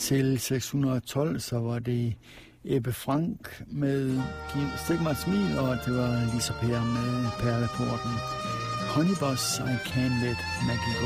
til 612, så var det Ebbe Frank med Stik mig et smil, og det var Lisa Per med Perleporten. Honeybus, I Can't Let Maggie Go.